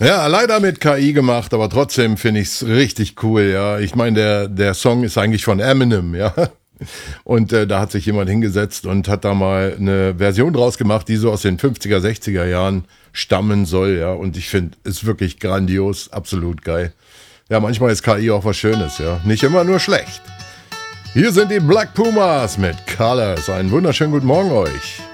Ja, leider mit KI gemacht, aber trotzdem finde ich es richtig cool, ja. Ich meine, der Song ist eigentlich von Eminem, ja. Und da hat sich jemand hingesetzt und hat da mal eine Version draus gemacht, die so aus den 50er, 60er Jahren stammen soll, ja. Und ich finde, ist wirklich grandios, absolut geil. Ja, manchmal ist KI auch was Schönes, ja. Nicht immer nur schlecht. Hier sind die Black Pumas mit Colors. Einen wunderschönen guten Morgen euch.